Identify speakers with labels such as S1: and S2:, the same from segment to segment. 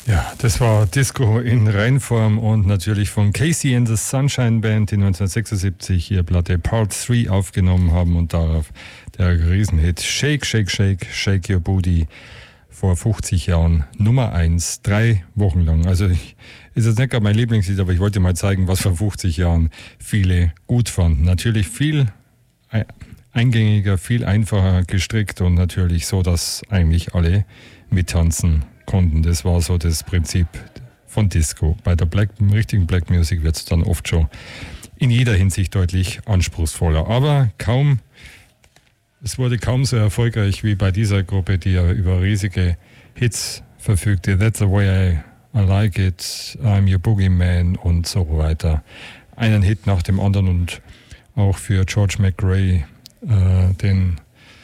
S1: Ja, das war Disco in Reinform und natürlich von Casey and the Sunshine Band, die 1976 ihre Platte Part 3 aufgenommen haben und darauf der Riesenhit Shake, Shake, Shake, Shake Your Booty vor 50 Jahren Nummer 1, 3 Wochen lang. Also ist jetzt nicht gerade mein Lieblingslied, aber ich wollte mal zeigen, was vor 50 Jahren viele gut fanden. Natürlich viel eingängiger, viel einfacher gestrickt und natürlich so, dass eigentlich alle mittanzen konnten. Das war so das Prinzip von Disco. Bei der richtigen Black Music wird es dann oft schon in jeder Hinsicht deutlich anspruchsvoller. Aber es wurde kaum so erfolgreich wie bei dieser Gruppe, die ja über riesige Hits verfügte. That's the way I like it, I'm your Boogeyman und so weiter. Einen Hit nach dem anderen und auch für George McRae den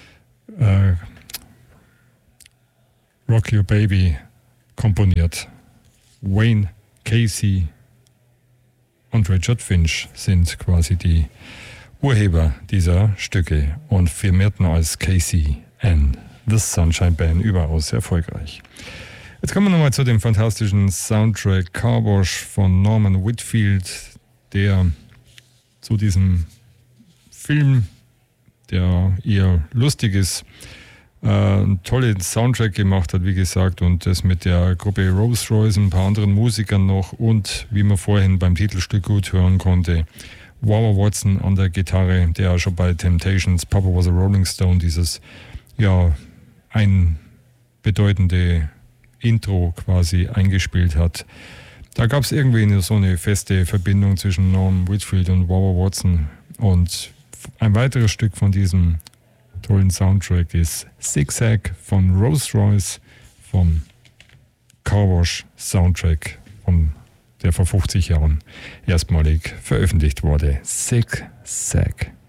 S1: Rock Your Baby komponiert. Wayne, Casey und Richard Finch sind quasi die Urheber dieser Stücke und firmierten als Casey and the Sunshine Band überaus erfolgreich. Jetzt kommen wir nochmal zu dem fantastischen Soundtrack Car Wash von Norman Whitfield, der zu diesem Film, der eher lustig ist, einen tollen Soundtrack gemacht hat, wie gesagt, und das mit der Gruppe Rolls Royce, ein paar anderen Musikern noch und, wie man vorhin beim Titelstück gut hören konnte, Wawa Watson an der Gitarre, der schon bei Temptations Papa Was a Rolling Stone dieses, ja, ein bedeutende Intro quasi eingespielt hat. Da gab es irgendwie so eine feste Verbindung zwischen Norman Whitfield und Wawa Watson und ein weiteres Stück von diesem tollen Soundtrack ist Zigzag von Rolls Royce vom Car Wash Soundtrack, der vor 50 Jahren erstmalig veröffentlicht wurde. Zigzag.